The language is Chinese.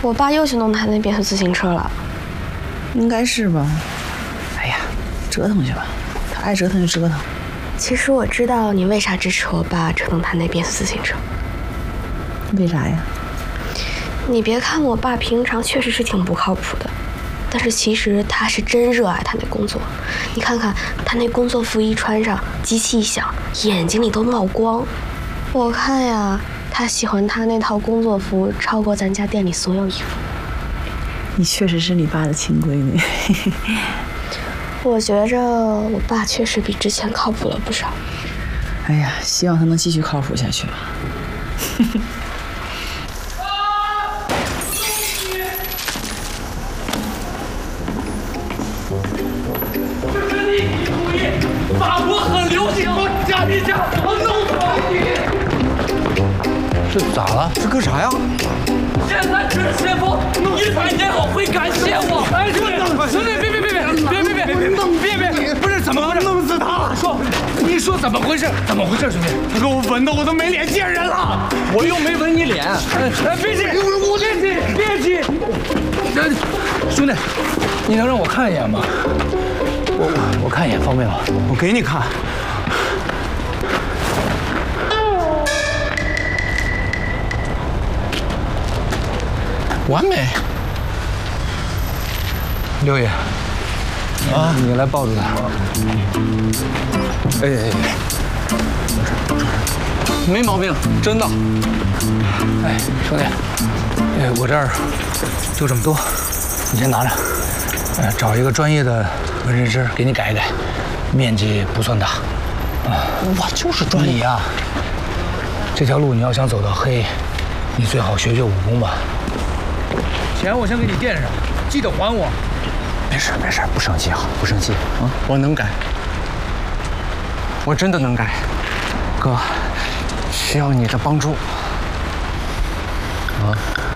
我爸又去弄他那变速自行车了。 应该是吧。哎呀，折腾去吧，他爱折腾就折腾。 其实我知道你为啥支持我爸折腾他那变速自行车。 为啥呀？ 你别看我爸平常确实是挺不靠谱的，但是其实他是真热爱他那工作。你看看他那工作服一穿上，机器一响，眼睛里都冒光。我看呀，他喜欢他那套工作服超过咱家店里所有衣服。 你确实是你爸的亲闺女。 我觉着我爸确实比之前靠谱了不少。 哎呀，希望他能继续靠谱下去吧。 法国很流行，我加一加，我弄死你！ 这咋了？这干啥呀？ 现在陈师傅100年后会感谢我。哎，兄弟，别，不是怎么回事？弄死他！你说怎么回事？怎么回事，兄弟？他给我闻的我都没脸见人了。我又没闻你脸。哎，别急，别急。兄弟，你能让我看一眼吗？我看一眼方便吗？我给你看。完美。六爷，啊，你来抱住他。哎，没毛病，真的。哎，兄弟，我这儿就这么多，你先拿着。找一个专业的纹身师给你改一改，面积不算大。我就是专业啊。这条路你要想走到黑，你最好学武功吧。钱我先给你垫上，记得还我。没事，不生气啊，不生气啊。我能改，我真的能改。哥，需要你的帮助。啊。